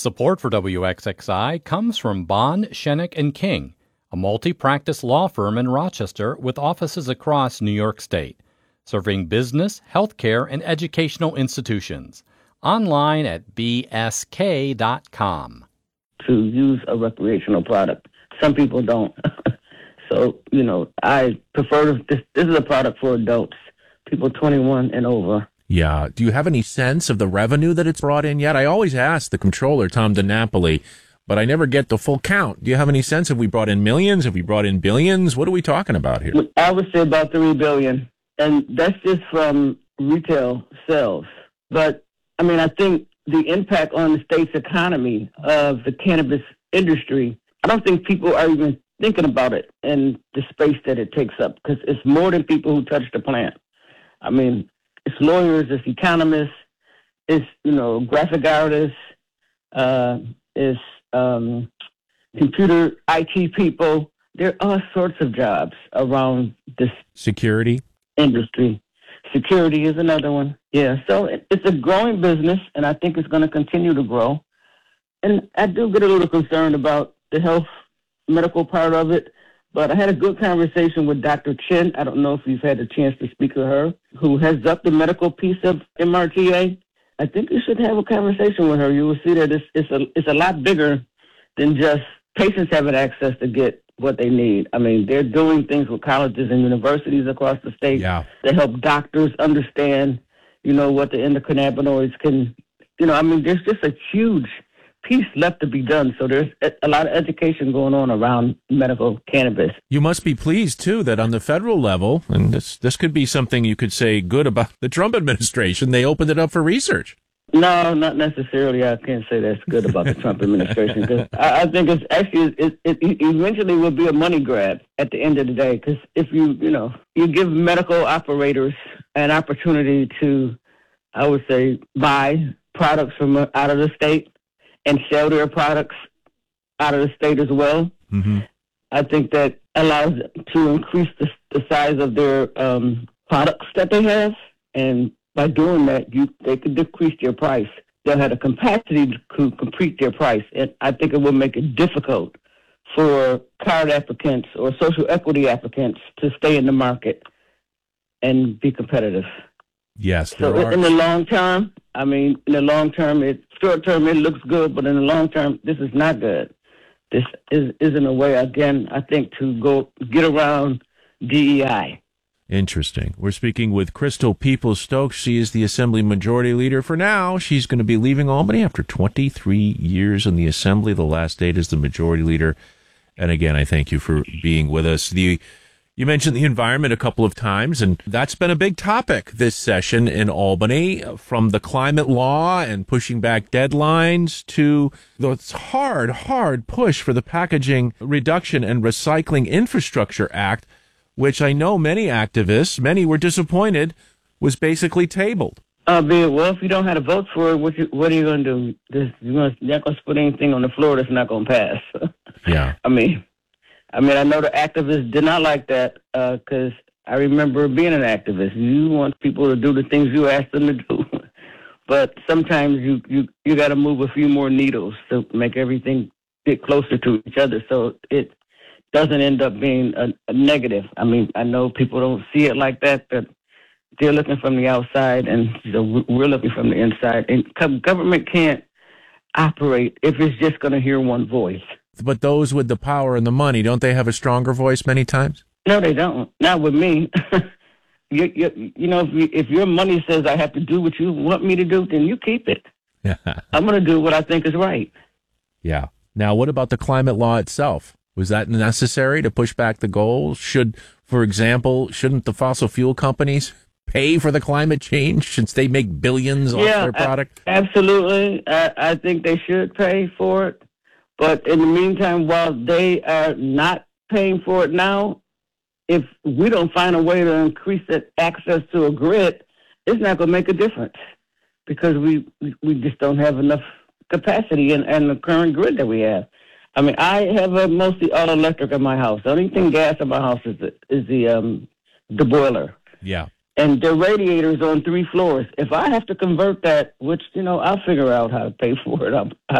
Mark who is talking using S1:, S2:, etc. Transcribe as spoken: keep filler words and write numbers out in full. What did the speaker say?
S1: Support for W X X I comes from Bond, Shenick and King, a multi-practice law firm in Rochester with offices across New York State, serving business, healthcare, and educational institutions. Online at b s k dot com.
S2: To use a recreational product. Some people don't. So, you know, I prefer this. This is a product for adults, people twenty-one and over.
S3: Yeah. Do you have any sense of the revenue that it's brought in yet? I always ask the controller, Tom DiNapoli, but I never get the full count. Do you have any sense? Have we brought in millions? Have we brought in billions? What are we talking about here?
S2: I would say about three billion, and that's just from retail sales. But I mean, I think the impact on the state's economy of the cannabis industry, I don't think people are even thinking about it in the space that it takes up, because it's more than people who touch the plant. I mean, it's lawyers, it's economists, it's, you know, graphic artists, uh, it's um, computer I T people. There are all sorts of jobs around this
S3: security
S2: industry. Security is another one. Yeah, so it, it's a growing business, and I think it's going to continue to grow. And I do get a little concerned about the health medical part of it, but I had a good conversation with Doctor Chen. I don't know if you've had a chance to speak to her, who heads up the medical piece of M R T A. I think you should have a conversation with her. You will see that it's, it's, a, it's a lot bigger than just patients having access to get what they need. I mean, they're doing things with colleges and universities across the state
S3: yeah.
S2: to help doctors understand, you know, what the endocannabinoids can, you know, I mean, there's just a huge piece left to be done. So there's a lot of education going on around medical cannabis.
S3: You must be pleased, too, that on the federal level, and this this could be something you could say good about the Trump administration, they opened it up for research.
S2: No, not necessarily. I can't say that's good about the Trump administration, because I, I think it's actually, it, it, it eventually will be a money grab at the end of the day, because if you, you know, you give medical operators an opportunity to, I would say, buy products from out of the state, and sell their products out of the state as well.
S3: Mm-hmm.
S2: I think that allows them to increase the, the size of their um, products that they have. And by doing that, you they could decrease their price. They'll have the capacity to complete their price. And I think it will make it difficult for card applicants or social equity applicants to stay in the market and be competitive.
S3: Yes.
S2: So
S3: there are.
S2: In the long term, I mean, in the long term, it short term it looks good, but in the long term, this is not good. This is isn't a way, again, I think, to go get around D E I.
S3: Interesting. We're speaking with Crystal Peoples-Stokes. She is the Assembly Majority Leader for now. She's going to be leaving Albany after twenty-three years in the Assembly. The last date as the Majority Leader. And again, I thank you for being with us. The You mentioned the environment a couple of times, and that's been a big topic this session in Albany, from the climate law and pushing back deadlines to the hard, hard push for the Packaging Reduction and Recycling Infrastructure Act, which I know many activists, many were disappointed, was basically tabled.
S2: Uh, well, if you don't have to vote for it, what, you, what are you going to do? This, you're, gonna, you're not going to put anything on the floor that's not going to pass.
S3: Yeah.
S2: I mean... I mean, I know the activists did not like that, because uh, I remember being an activist. You want people to do the things you ask them to do. But sometimes you, you, you got to move a few more needles to make everything get closer to each other so it doesn't end up being a, a negative. I mean, I know people don't see it like that, but they're looking from the outside, and you know, we're looking from the inside. And government can't operate if it's just going to hear one voice.
S3: But those with the power and the money, don't they have a stronger voice many times?
S2: No, they don't. Not with me. you, you, you know, if, you, if your money says I have to do what you want me to do, then you keep it.
S3: Yeah.
S2: I'm going to do what I think is right.
S3: Yeah. Now, what about the climate law itself? Was that necessary to push back the goals? Should, for example, shouldn't the fossil fuel companies pay for the climate change since they make billions off
S2: yeah,
S3: their product?
S2: A- absolutely. I, I think they should pay for it. But in the meantime, while they are not paying for it now, if we don't find a way to increase that access to a grid, it's not going to make a difference, because we we just don't have enough capacity in, in the current grid that we have. I mean, I have a mostly all electric in my house. The only thing gas in my house is the, is the um the boiler.
S3: Yeah.
S2: And the radiators on three floors. If I have to convert that, which, you know, I'll figure out how to pay for it. I'll,